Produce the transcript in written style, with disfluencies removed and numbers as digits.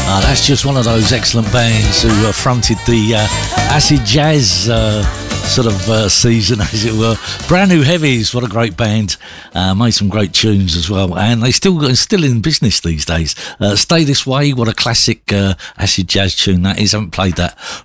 That's just one of those excellent bands who fronted the acid jazz sort of season, as it were. Brand New Heavies, what a great band. Made some great tunes as well, and they still in business these days. Stay This Way, what a classic acid jazz tune that is. I haven't played that